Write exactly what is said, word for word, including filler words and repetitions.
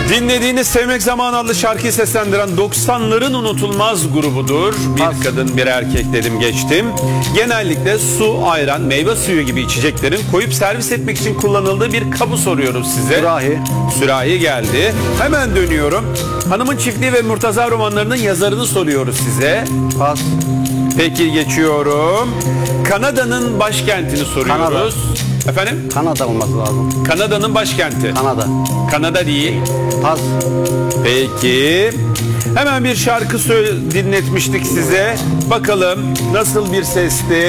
Dinlediğiniz Sevmek Zamanı adlı şarkıyı seslendiren doksanların unutulmaz grubudur. Bir kadın bir erkek dedim geçtim. Genellikle su, ayran, meyve suyu gibi içeceklerin koyup servis etmek için kullanıldığı bir kabı soruyoruz size. Sürahi. Sürahi geldi. Hemen dönüyorum. Hanımın Çiftliği ve Murtaza romanlarının yazarını soruyoruz size. Pas. Peki geçiyorum. Kanada'nın başkentini soruyoruz. Kanada. Efendim? Kanada olması lazım. Kanada'nın başkenti. Kanada. Kanada değil. Pas. Peki. Hemen bir şarkı dinletmiştik size. Bakalım nasıl bir sesti?